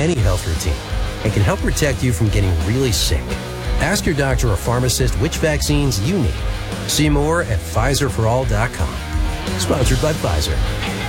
any health routine and can help protect you from getting really sick. Ask your doctor or pharmacist which vaccines you need. See more at PfizerForAll.com. Sponsored by Pfizer.